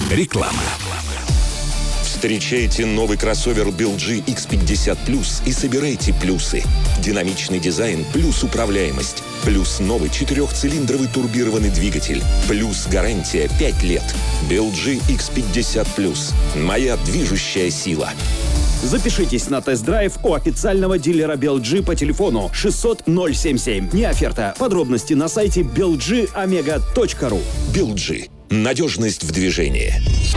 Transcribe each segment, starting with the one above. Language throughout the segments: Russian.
Реклама. Встречайте новый кроссовер BLG X50 Plus и собирайте плюсы. Динамичный дизайн плюс управляемость. Плюс новый 4-цилиндровый турбированный двигатель. Плюс гарантия 5 лет. BLG X50 Plus. Моя движущая сила. Запишитесь на тест-драйв у официального дилера BLG по телефону 600 077. Не оферта. Подробности на сайте belgomega.ru. BLG. Надежность в движении.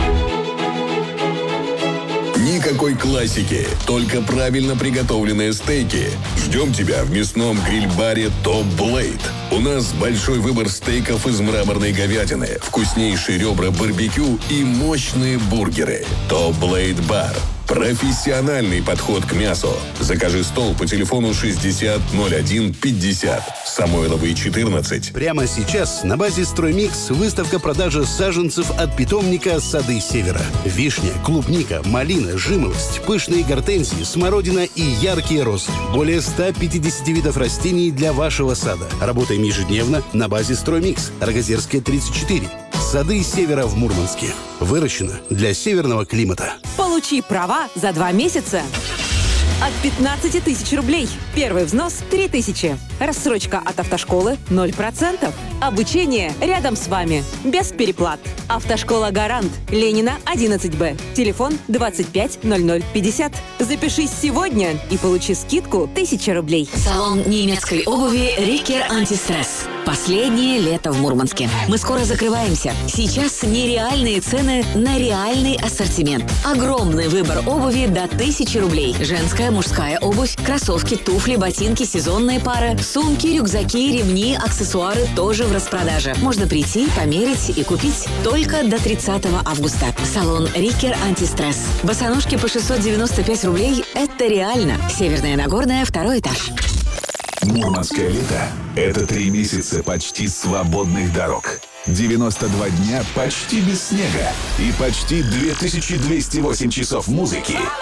Никакой классики, только правильно приготовленные стейки. Ждем тебя в мясном гриль-баре Top Blade. У нас большой выбор стейков из мраморной говядины, вкуснейшие ребра барбекю и мощные бургеры. Top Blade Bar. Профессиональный подход к мясу. Закажи стол по телефону 60 01 50. Самойловой 14. Прямо сейчас на базе «Строймикс» выставка продажи саженцев от питомника «Сады Севера». Вишня, клубника, малина, жимолость, пышные гортензии, смородина и яркие розы. Более 150 видов растений для вашего сада. Работаем ежедневно на базе «Строймикс». Рогозерская, 34. «Сады Севера» в Мурманске. Выращено для северного климата. Получи права за 2 месяца. От 15 тысяч рублей. Первый взнос – 3 тысячи. Рассрочка от автошколы – 0%. Обучение рядом с вами. Без переплат. Автошкола «Гарант». Ленина, 11Б. Телефон 25 00 50. Запишись сегодня и получи скидку 1000 рублей. Салон немецкой обуви «Рикер Антистресс». Последнее лето в Мурманске. Мы скоро закрываемся. Сейчас нереальные цены на реальный ассортимент. Огромный выбор обуви до 1000 рублей. Женская, мужская обувь, кроссовки, туфли, ботинки, сезонные пары, сумки, рюкзаки, ремни, аксессуары тоже в распродаже. Можно прийти, померить и купить только до 30 августа. Салон «Рикер Антистресс». Босоножки по 695 рублей – это реально. Северная Нагорная, 2-й этаж. Мурманское лето – это 3 месяца почти свободных дорог. 92 дня почти без снега и почти 2208 часов музыки